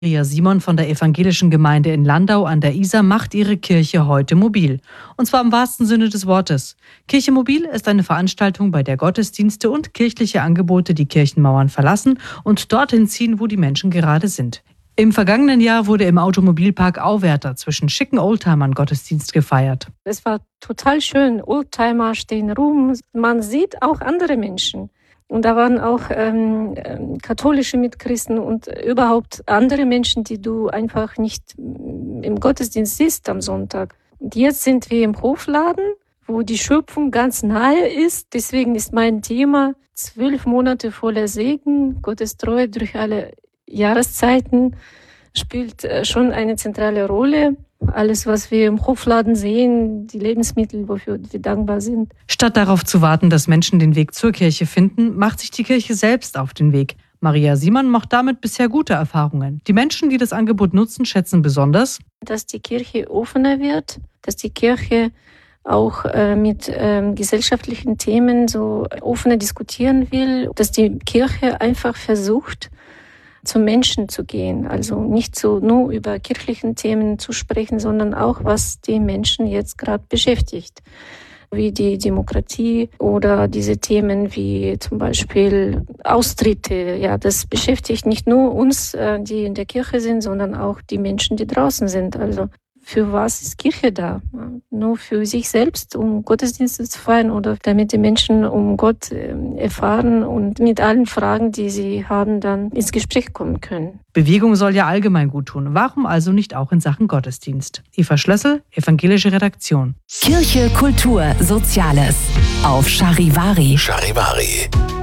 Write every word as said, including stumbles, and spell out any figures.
Maria Simon von der Evangelischen Gemeinde in Landau an der Isar macht ihre Kirche heute mobil. Und zwar im wahrsten Sinne des Wortes. Kirche mobil ist eine Veranstaltung, bei der Gottesdienste und kirchliche Angebote die Kirchenmauern verlassen und dorthin ziehen, wo die Menschen gerade sind. Im vergangenen Jahr wurde im Automobilpark Auwärter zwischen schicken Oldtimern Gottesdienst gefeiert. Es war total schön. Oldtimer stehen rum. Man sieht auch andere Menschen. Und da waren auch ähm, katholische Mitchristen und überhaupt andere Menschen, die du einfach nicht im Gottesdienst siehst am Sonntag. Und jetzt sind wir im Hofladen, wo die Schöpfung ganz nahe ist. Deswegen ist mein Thema zwölf Monate voller Segen, Gottes Treue durch alle Jahreszeiten, spielt schon eine zentrale Rolle. Alles, was wir im Hofladen sehen, die Lebensmittel, wofür wir dankbar sind. Statt darauf zu warten, dass Menschen den Weg zur Kirche finden, macht sich die Kirche selbst auf den Weg. Maria Simon macht damit bisher gute Erfahrungen. Die Menschen, die das Angebot nutzen, schätzen besonders, dass die Kirche offener wird, dass die Kirche auch äh, mit äh, gesellschaftlichen Themen so offener diskutieren will, dass die Kirche einfach versucht, zum Menschen zu gehen, also nicht so nur über kirchlichen Themen zu sprechen, sondern auch, was die Menschen jetzt gerade beschäftigt, wie die Demokratie oder diese Themen wie zum Beispiel Austritte. Ja, das beschäftigt nicht nur uns, die in der Kirche sind, sondern auch die Menschen, die draußen sind. Also für was ist Kirche da? Nur für sich selbst, um Gottesdienste zu feiern oder damit die Menschen um Gott erfahren und mit allen Fragen, die sie haben, dann ins Gespräch kommen können. Bewegung soll ja allgemein gut tun. Warum also nicht auch in Sachen Gottesdienst? Eva Schlössel, Evangelische Redaktion. Kirche, Kultur, Soziales auf Charivari. Charivari.